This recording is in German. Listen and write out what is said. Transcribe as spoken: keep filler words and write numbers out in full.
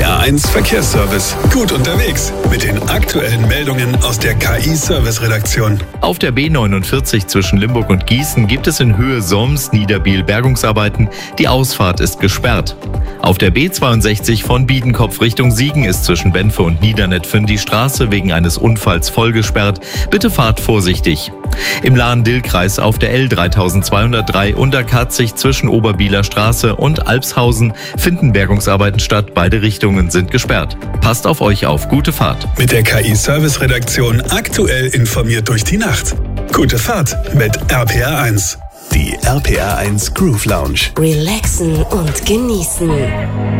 P R eins Verkehrsservice. Gut unterwegs mit den aktuellen Meldungen aus der K I-Service-Redaktion. Auf der B neunundvierzig zwischen Limburg und Gießen gibt es in Höhe Soms Niederbiel Bergungsarbeiten. Die Ausfahrt ist gesperrt. Auf der B zweiundsechzig von Biedenkopf Richtung Siegen ist zwischen Benfe und Niedernetfen die Straße wegen eines Unfalls voll gesperrt. Bitte fahrt vorsichtig. Im Lahn-Dill-Kreis auf der L dreitausendzweihundertdrei unter Katzig zwischen Oberbieler Straße und Alpshausen finden Bergungsarbeiten statt. Beide Richtungen sind gesperrt. Passt auf euch auf. Gute Fahrt. Mit der K I-Service-Redaktion aktuell informiert durch die Nacht. Gute Fahrt mit R P R eins. Die R P R eins Groove Lounge. Relaxen und genießen.